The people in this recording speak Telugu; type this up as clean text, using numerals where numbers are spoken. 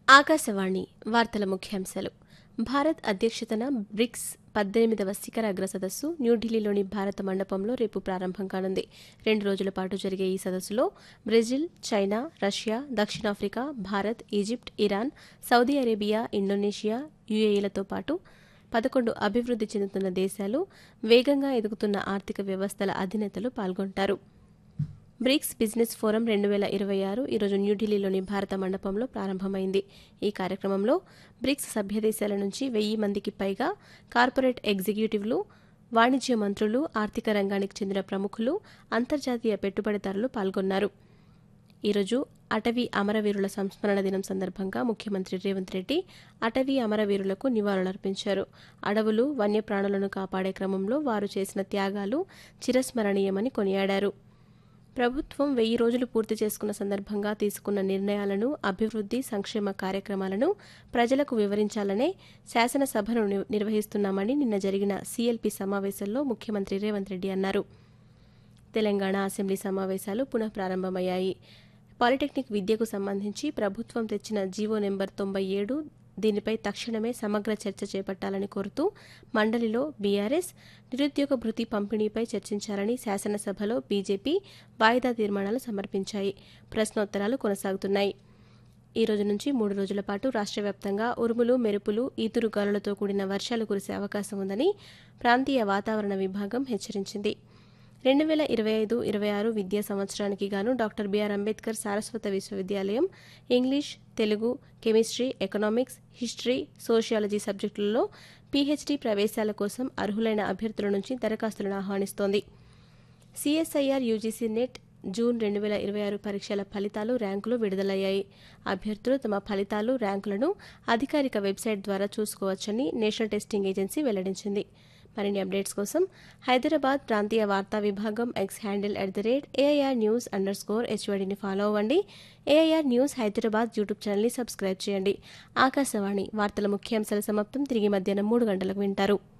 ఆకాశవాణి వార్తల ముఖ్యాంశాలు. భారత్ అధ్యక్షతన బ్రిక్స్ 18వ శిఖర అగ్ర సదస్సు న్యూఢిల్లీలోని భారత మండపంలో రేపు ప్రారంభం కానుంది. 2 రోజుల పాటు జరిగే ఈ సదస్సులో బ్రెజిల్, చైనా, రష్యా, దక్షిణాఫ్రికా, Bharat, Egypt, Iran, Saudi Arabia, Indonesia, యుఏఈలతో పాటు 11 అభివృద్ధి చెందుతున్న దేశాలు, వేగంగా ఎదుగుతున్న ఆర్థిక వ్యవస్థల అధినేతలు పాల్గొంటారు. బ్రిక్స్ బిజినెస్ ఫోరం 2026 ఈరోజు న్యూఢిల్లీలోని భారత మండపంలో ప్రారంభమైంది. ఈ కార్యక్రమంలో బ్రిక్స్ సభ్యదేశాల నుంచి 1000 మందికి పైగా కార్పొరేట్ ఎగ్జిక్యూటివ్లు, వాణిజ్య మంత్రులు, ఆర్థిక రంగానికి చెందిన ప్రముఖులు, అంతర్జాతీయ పెట్టుబడిదారులు పాల్గొన్నారు. ఈరోజు అటవీ అమరవీరుల సంస్మరణ దినం సందర్భంగా ముఖ్యమంత్రి రేవంత్ రెడ్డి అటవీ అమరవీరులకు నివాళులర్పించారు. అడవులు, వన్యప్రాణులను కాపాడే క్రమంలో వారు చేసిన త్యాగాలు చిరస్మరణీయమని కొనియాడారు. ప్రభుత్వం 1000 రోజులు పూర్తి చేసుకున్న సందర్భంగా తీసుకున్న నిర్ణయాలను, అభివృద్ధి, సంక్షేమ కార్యక్రమాలను ప్రజలకు వివరించాలనే శాసనసభను నిర్వహిస్తున్నామని నిన్న జరిగిన సీఎల్పీ సమావేశంలో ముఖ్యమంత్రి రేవంత్ రెడ్డి అన్నారు. తెలంగాణ అసెంబ్లీ సమావేశాలు పునః ప్రారంభమయ్యాయి. పాలిటెక్నిక్ విద్యకు సంబంధించి ప్రభుత్వం తెచ్చిన జీవో నెంబర్ 97 దీనిపై తక్షణమే సమగ్ర చర్చ చేపట్టాలని కోరుతూ మండలిలో బీఆర్ఎస్ నిరుద్యోగ భృతి పంపిణీపై చర్చించాలని శాసనసభలో బీజేపీ వాయిదా తీర్మానాలు సమర్పించాయి. ప్రశ్నోత్తరాలు కొనసాగుతున్నాయి. ఈ రోజు నుంచి 3 రోజుల పాటు రాష్ట్ర వ్యాప్తంగా ఉరుములు, మెరుపులు, ఈదురుగాలులతో కూడిన వర్షాలు కురిసే అవకాశం ఉందని ప్రాంతీయ వాతావరణ విభాగం హెచ్చరించింది. 2025-26 విద్యా సంవత్సరానికి గాను డాక్టర్ బిఆర్ అంబేద్కర్ సారస్వత విశ్వవిద్యాలయం English, Telugu, chemistry, economics, history, sociology సబ్జెక్టులలో PhD ప్రవేశాల కోసం అర్హులైన అభ్యర్థుల నుంచి దరఖాస్తులను ఆహ్వానిస్తోంది. సిఎస్ఐఆర్ యూజీసీ నెట్ జూన్ 2026 పరీక్షల ఫలితాలు, ర్యాంకులు విడుదలయ్యాయి. అభ్యర్థులు తమ ఫలితాలు, ర్యాంకులను అధికారిక వెబ్సైట్ ద్వారా చూసుకోవచ్చని నేషనల్ టెస్టింగ్ ఏజెన్సీ వెల్లడించింది. మరిన్ని అప్డేట్స్ కోసం హైదరాబాద్ ప్రాంతీయ వార్తా విభాగం ఎక్స్ హ్యాండిల్ @AIR_News_HYDని ఫాలో అవ్వండి. AIR న్యూస్ హైదరాబాద్ యూట్యూబ్ ఛానల్ని సబ్స్క్రైబ్ చేయండి. ఆకాశవాణి వార్తల ముఖ్యాంశాల సమాప్తం. తిరిగి మధ్యాహ్నం 3 గంటలకు వింటారు.